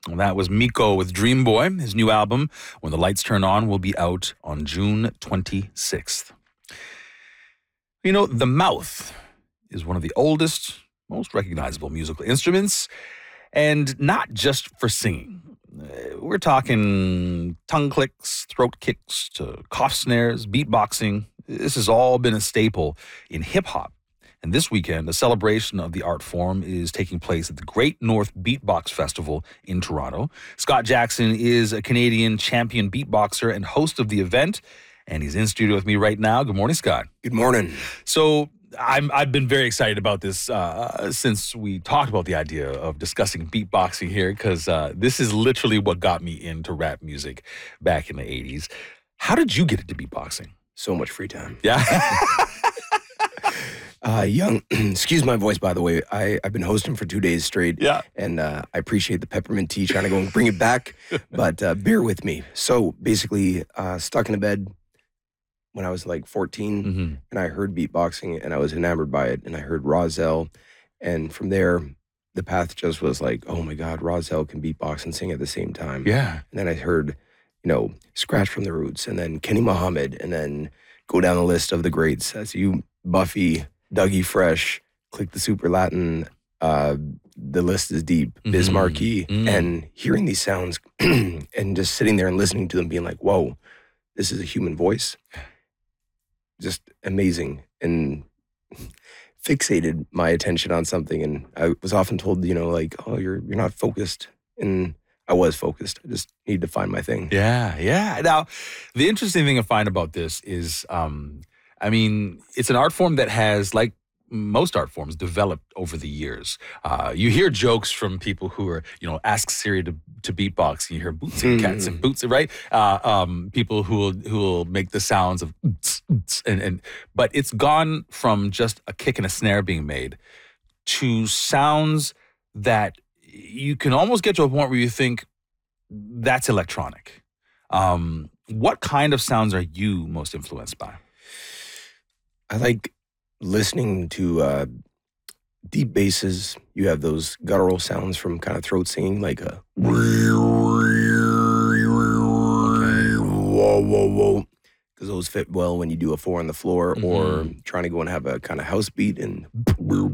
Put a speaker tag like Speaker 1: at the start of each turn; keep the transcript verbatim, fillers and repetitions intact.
Speaker 1: Well, that was Miko with Dream Boy. His new album, When the Lights Turn On, will be out on June twenty-sixth. You know, the mouth is one of the oldest, most recognizable musical instruments, and not just for singing. Uh, We're talking tongue clicks, throat kicks, to cough snares, beatboxing. This has all been a staple in hip hop. And this weekend, a celebration of the art form is taking place at the Great North Beatbox Festival in Toronto. Scott Jackson is a Canadian champion beatboxer and host of the event, and he's in studio with me right now. Good morning, Scott.
Speaker 2: Good morning.
Speaker 1: So I'm, I've been very excited about this uh, since we talked about the idea of discussing beatboxing here, because uh, this is literally what got me into rap music back in the eighties. How did you get into beatboxing?
Speaker 2: So much free time.
Speaker 1: Yeah.
Speaker 2: Uh, young, excuse my voice, by the way. I, I've been hosting for two days straight.
Speaker 1: Yeah.
Speaker 2: And uh, I appreciate the peppermint tea, trying to go and bring it back. But uh, bear with me. So basically, uh, stuck in a bed when I was like fourteen,
Speaker 1: Mm-hmm.
Speaker 2: and I heard beatboxing, and I was enamored by it. And I heard Rozelle. And from there, the path just was like, oh my God, Rozelle can beatbox and sing at the same time.
Speaker 1: Yeah.
Speaker 2: And then I heard, you know, Scratch from the Roots, and then Kenny Muhammad, and then go down the list of the greats as you, Buffy, Dougie Fresh, Click the Super Latin, uh, the list is deep, Biz
Speaker 1: Mhm.
Speaker 2: Markie,
Speaker 1: Mm.
Speaker 2: and hearing these sounds and just sitting there and listening to them being like, whoa, this is a human voice. Just amazing, and fixated my attention on something. And I was often told, you know, like, oh, you're you're not focused. And I was focused. I just need to find my thing.
Speaker 1: Yeah, yeah. Now, the interesting thing I find about this is, um, I mean, it's an art form that has, like most art forms, developed over the years. Uh, you hear jokes from people who are, you know, ask Siri to, to beatbox. You hear boots and cats and boots, right? Uh, um, people who will who will make the sounds of oots, oots, and and but it's gone from just a kick and a snare being made to sounds that you can almost get to a point where you think that's electronic. Um, what kind of sounds are you most influenced by?
Speaker 2: I like listening to uh, deep basses. You have those guttural sounds from kind of throat singing, like a whoa, whoa, whoa, because those fit well when you do a four on the floor, or
Speaker 1: Mhm.
Speaker 2: trying to go and have a kind of house beat and